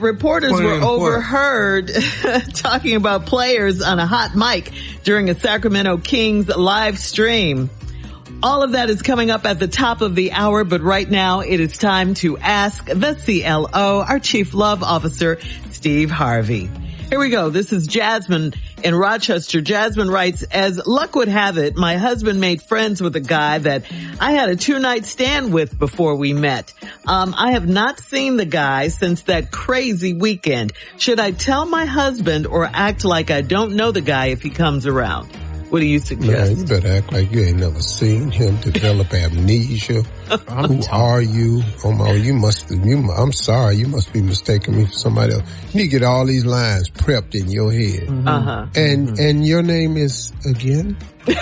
Reporters were overheard talking about players on a hot mic during a Sacramento Kings live stream. All of that is coming up at the top of the hour, but right now it is time to ask the CLO, our Chief Love Officer, Steve Harvey. Here we go. This is Jasmine in Rochester. Jasmine writes, as luck would have it, my husband made friends with a guy that I had a 2-night stand with before we met. I have not seen the guy since that crazy weekend. Should I tell my husband or act like I don't know the guy if he comes around? What do you suggest? Man, you better act like you ain't never seen him, develop amnesia. Who are you? Oh my, I'm sorry, you must be mistaking me for somebody else. You need to get all these lines prepped in your head. Uh-huh. And your name is again?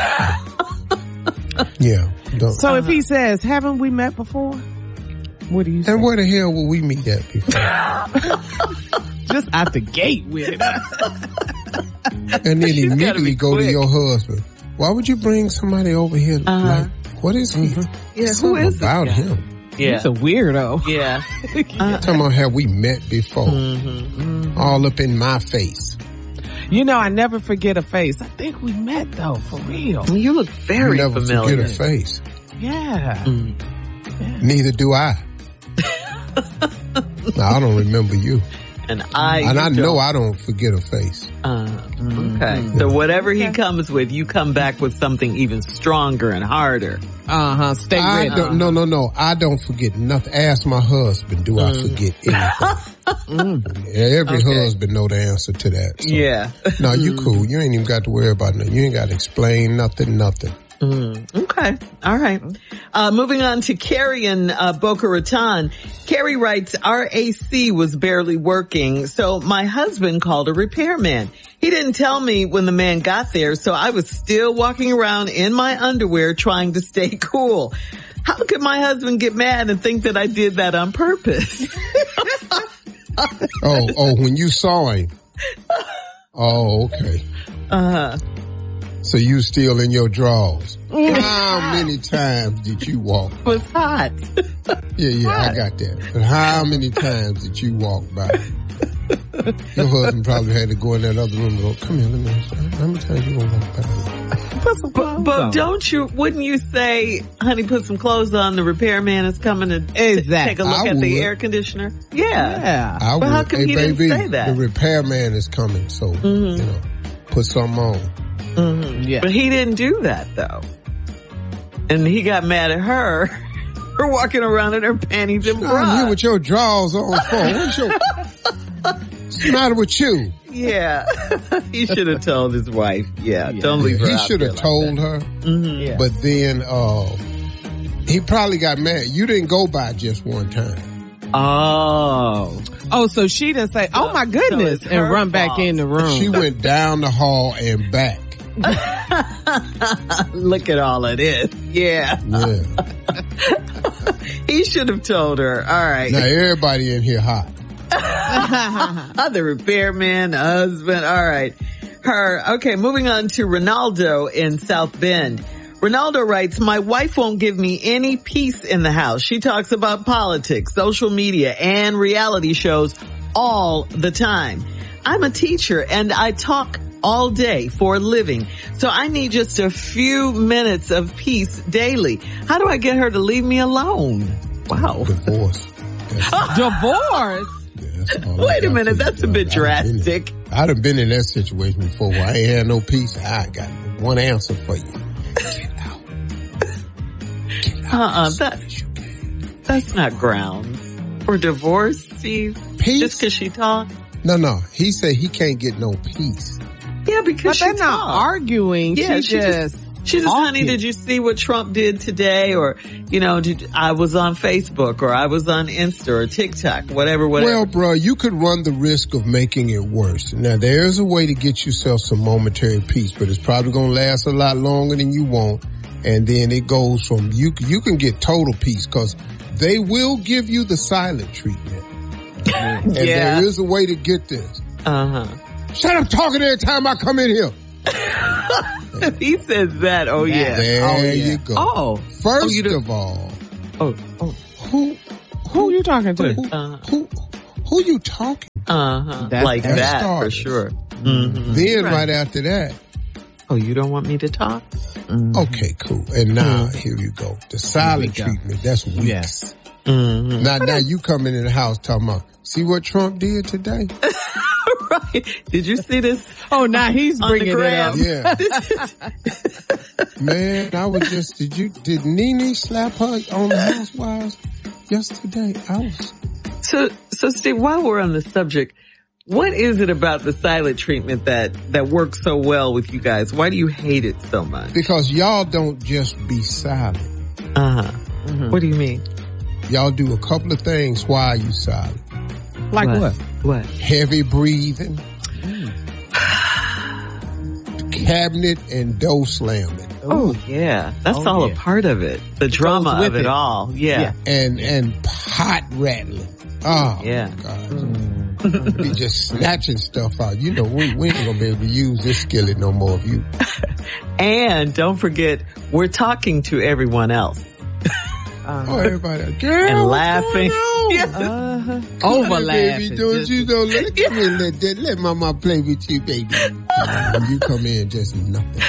Yeah. So if he says, haven't we met before? What do you say? And where the hell will we meet at before? Just out the gate with it. And then immediately go to your husband. Why would you bring somebody over here? Like, what is he? Yeah, who is about this guy? him? Yeah. He's a weirdo. Yeah. Talking about have we met before? All up in my face. You know, I never forget a face. I think we met though, for real. You look very never familiar. Forget a face. Yeah. Neither do I. Now, I don't remember you. And I know I don't forget a face. Okay. So whatever he comes with, you come back with something even stronger and harder. Stay ready. No. I don't forget nothing. Ask my husband, do I forget anything? Every husband know the answer to that. So. Yeah. No, you cool. You ain't even got to worry about nothing. You ain't got to explain nothing. Okay. All right. Moving on to Carrie in Boca Raton. Carrie writes, our AC was barely working, so my husband called a repairman. He didn't tell me when the man got there, so I was still walking around in my underwear trying to stay cool. How could my husband get mad and think that I did that on purpose? When you saw him. Oh, okay. So you still in your drawers. How many times did you walk by? It was hot. Yeah, I got that. But how many times did you walk by? Your husband probably had to go in that other room and go, come here, let me ask you. How many times you gonna walk by? But wouldn't you say, honey, put some clothes on, the repairman is coming to take a look at the air conditioner? Yeah. I would. But how come he didn't say that? The repairman is coming, so, put something on. Yeah. But he didn't do that though. And he got mad at her for walking around in her panties and bra. I'm here with your drawers on What's the matter with you? Yeah. He should have told his wife. Yeah. Don't leave her He out should have told her. Yeah. But then, he probably got mad. You didn't go by just one time. Oh, so she didn't say, oh my goodness, and run back in the room. She went down the hall and back. Look at all of this. Yeah. He should have told her. All right. Now everybody in here hot. The repairman, husband. All right. Her. Okay. Moving on to Ronaldo in South Bend. Ronaldo writes, my wife won't give me any peace in the house. She talks about politics, social media, and reality shows all the time. I'm a teacher and I talk all day for a living, so I need just a few minutes of peace daily. How do I get her to leave me alone? Wow. Divorce. Divorce? Wait a minute, that's a bit drastic. I done been in that situation before where I ain't had no peace. I got one answer for you. That's not grounds for divorce, Steve. Peace? Just because she talks? No. He said he can't get no peace. Yeah, because they're not arguing. Yeah, she just honey, did you see what Trump did today? Or, I was on Facebook or I was on Insta or TikTok, whatever. Well, bro, you could run the risk of making it worse. Now, there's a way to get yourself some momentary peace, but it's probably going to last a lot longer than you want. And then it goes from, you can get total peace because they will give you the silent treatment. And there is a way to get this. Shut up talking every time I come in here. He says that. Oh, yeah. There you go. Oh. First of all. Who you talking to? Who you talking Like that for sure. Mm-hmm. Then right after that. Oh, you don't want me to talk? Mm-hmm. Okay, cool. And now, here you go. The silent treatment, that's weeks. Yes. Mm-hmm. Now you coming in the house talking about, see what Trump did today? Right. Did you see this? Oh, now he's bringing it up. Yeah. Man, I was just, did Nene slap her on the Housewives yesterday? So Steve, while we're on the subject, what is it about the silent treatment that works so well with you guys? Why do you hate it so much? Because y'all don't just be silent. Mm-hmm. What do you mean? Y'all do a couple of things while you silent. Like what? What? Heavy breathing. Cabinet and door slamming. Oh yeah. That's all a part of it. The drama of it all. Yeah. And pot rattling. Oh yeah. God. Be just snatching stuff out. You know, we ain't gonna be able to use this skillet no more of you. And don't forget, we're talking to everyone else. Everybody, girl, and laughing. Over baby, laughing. don't you know? Come in, let mama play with you, baby. You come in just nothing.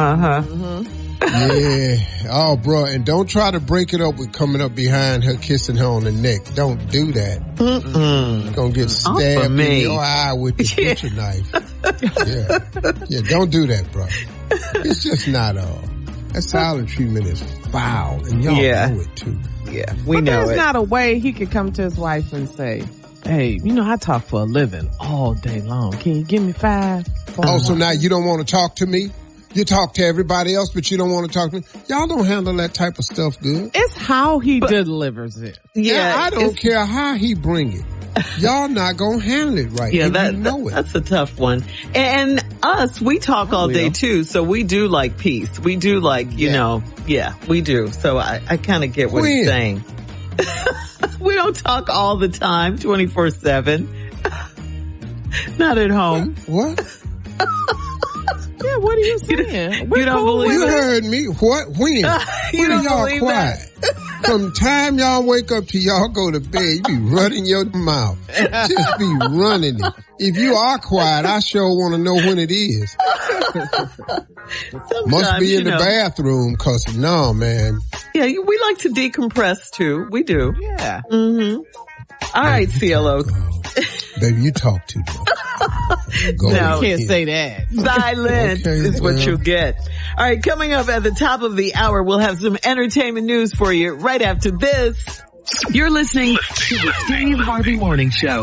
Yeah. Oh, bro, and don't try to break it up with coming up behind her, kissing her on the neck. Don't do that. You're gonna get stabbed in your eye with the butcher knife. Yeah, don't do that, bro. It's just not that silent treatment is foul, and y'all know it too. Yeah, we know there's it. not a way he could come to his wife and say, hey, I talk for a living all day long. Can you give me 5? So now you don't want to talk to me? You talk to everybody else, but you don't want to talk to me? Y'all don't handle that type of stuff good. It's how he delivers it. Yeah, I don't care how he bring it. Y'all not gonna handle it right. Yeah, that's a tough one. And us, we talk all day too, so we do like peace. We do like, we do. So I kind of get what he's saying. We don't talk all the time, 24/7. Not at home. What? Yeah, what are you saying? You don't believe You it? heard me. What? When? When are y'all quiet? From time y'all wake up to y'all go to bed, you be running your mouth. Just be running it. If you are quiet, I sure want to know when it is. Must be in the bathroom, cause no, man. Yeah, we like to decompress too. We do. Yeah. Mm-hmm. All right, CLO. Baby, you talk too much. No, you can't say that. Silence is what you'll get. All right, coming up at the top of the hour, we'll have some entertainment news for you right after this. You're listening to the Steve Harvey Morning Show.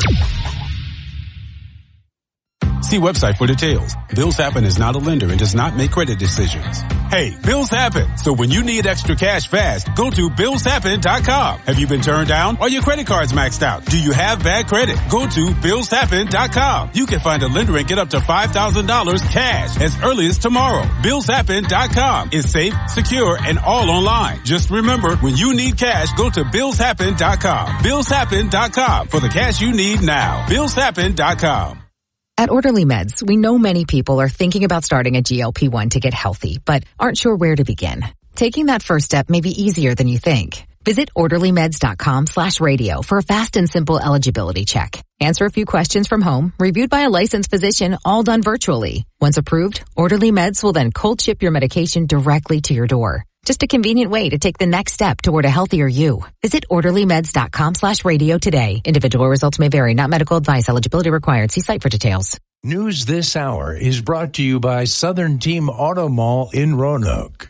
See website for details. Bills Happen is not a lender and does not make credit decisions. Hey, bills happen. So when you need extra cash fast, go to billshappen.com. Have you been turned down? Are your credit cards maxed out? Do you have bad credit? Go to billshappen.com. You can find a lender and get up to $5,000 cash as early as tomorrow. Billshappen.com is safe, secure, and all online. Just remember, when you need cash, go to billshappen.com. Billshappen.com for the cash you need now. Billshappen.com. At Orderly Meds, we know many people are thinking about starting a GLP-1 to get healthy, but aren't sure where to begin. Taking that first step may be easier than you think. Visit orderlymeds.com/radio for a fast and simple eligibility check. Answer a few questions from home, reviewed by a licensed physician, all done virtually. Once approved, Orderly Meds will then cold ship your medication directly to your door. Just a convenient way to take the next step toward a healthier you. Visit orderlymeds.com/radio today. Individual results may vary, not medical advice. Eligibility required. See site for details. News this hour is brought to you by Southern Team Auto Mall in Roanoke.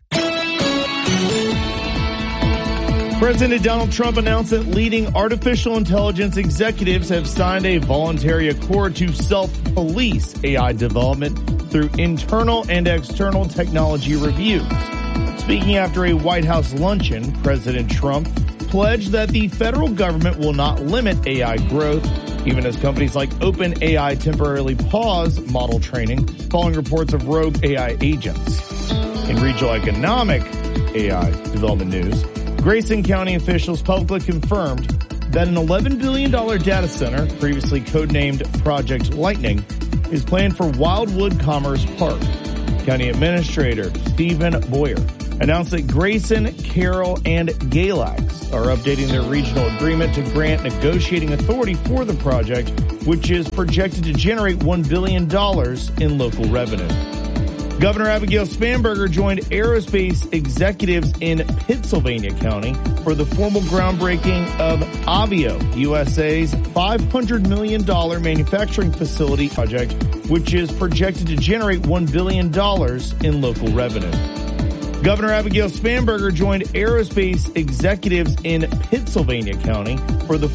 President Donald Trump announced that leading artificial intelligence executives have signed a voluntary accord to self-police AI development through internal and external technology reviews. Speaking after a White House luncheon, President Trump pledged that the federal government will not limit AI growth, even as companies like OpenAI temporarily pause model training following reports of rogue AI agents. In regional economic AI development news, Grayson County officials publicly confirmed that an $11 billion data center, previously codenamed Project Lightning, is planned for Wildwood Commerce Park. County Administrator Stephen Boyer announced that Grayson, Carroll, and Galax are updating their regional agreement to grant negotiating authority for the project, which is projected to generate $1 billion in local revenue. Governor Abigail Spanberger joined aerospace executives in Pittsylvania County for the formal groundbreaking of Avio, USA's $500 million manufacturing facility project, which is projected to generate $1 billion in local revenue. Governor Abigail Spanberger joined aerospace executives in Pittsylvania County for the